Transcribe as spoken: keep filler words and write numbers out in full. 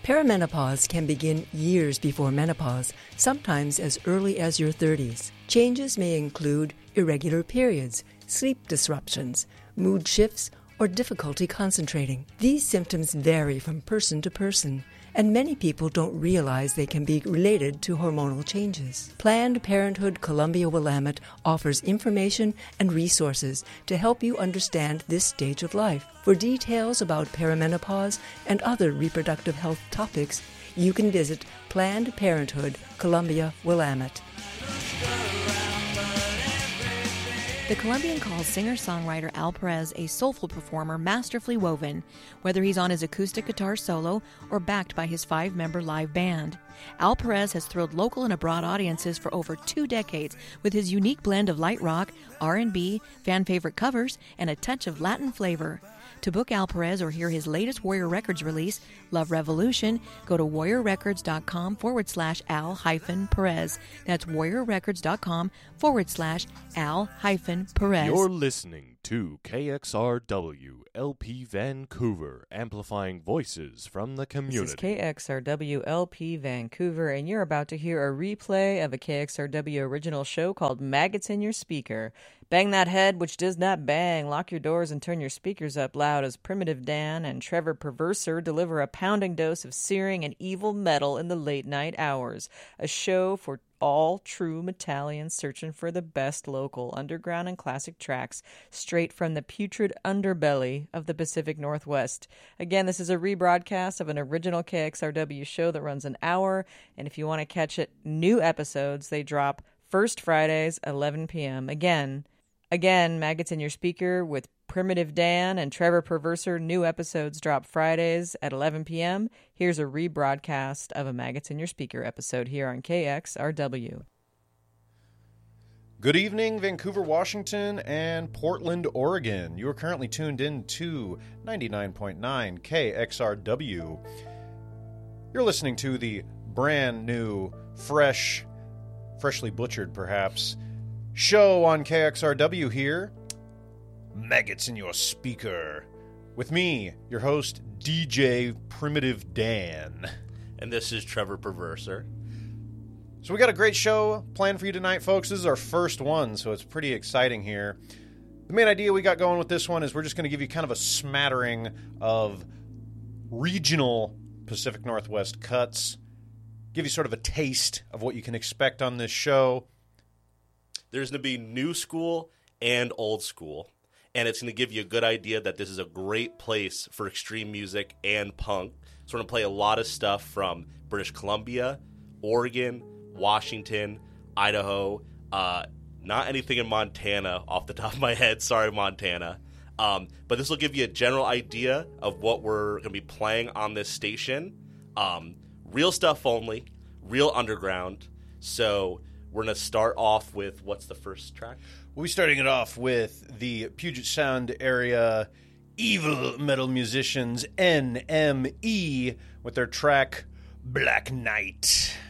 Perimenopause can begin years before menopause, sometimes as early as your thirties. Changes may include irregular periods, sleep disruptions, mood shifts, or difficulty concentrating. These symptoms vary from person to person, and many people don't realize they can be related to hormonal changes. Planned Parenthood Columbia-Willamette offers information and resources to help you understand this stage of life. For details about perimenopause and other reproductive health topics, you can visit Planned Parenthood Columbia-Willamette. The Columbian calls singer-songwriter Al Perez a soulful performer masterfully woven, whether he's on his acoustic guitar solo or backed by his five-member live band. Al Perez has thrilled local and abroad audiences for over two decades with his unique blend of light rock, R and B, fan-favorite covers, and a touch of Latin flavor. To book Al Perez or hear his latest Warrior Records release, Love Revolution, go to warriorrecords.com forward slash Al hyphen Perez. That's warriorrecords.com forward slash Al hyphen Perez. You're listening to K X R W L P Vancouver, amplifying voices from the community. This is K X R W L P Vancouver, and you're about to hear a replay of a K X R W original show called Maggots in Your Speaker. Bang that head which does not bang. Lock your doors and turn your speakers up loud as Primitive Dan and Trevor Perverser deliver a pounding dose of searing and evil metal in the late night hours. A show for all true Metallians searching for the best local underground and classic tracks straight from the putrid underbelly of the Pacific Northwest. Again, this is a rebroadcast of an original K X R W show that runs an hour, and if you want to catch it, new episodes, they drop first Fridays, eleven p.m. Again, Again, Maggots in Your Speaker with Primitive Dan and Trevor Perverser. New episodes drop Fridays at eleven p.m. Here's a rebroadcast of a Maggots in Your Speaker episode here on K X R W. Good evening, Vancouver, Washington, and Portland, Oregon. You are currently tuned in to ninety-nine point nine K X R W. You're listening to the brand new, fresh, freshly butchered perhaps, show on K X R W here, Maggots in Your Speaker, with me, your host, D J Primitive Dan. And this is Trevor Perverser. So we got a great show planned for you tonight, folks. This is our first one, so it's pretty exciting here. The main idea we got going with this one is we're just going to give you kind of a smattering of regional Pacific Northwest cuts, give you sort of a taste of what you can expect on this show. There's going to be new school and old school, and it's going to give you a good idea that this is a great place for extreme music and punk. So we're going to play a lot of stuff from British Columbia, Oregon, Washington, Idaho, uh, not anything in Montana off the top of my head. Sorry, Montana. Um, but this will give you a general idea of what we're going to be playing on this station. Um, real stuff only, real underground. So we're going to start off with, what's the first track? We'll be starting it off with the Puget Sound area evil metal musicians N M E with their track Black Knight.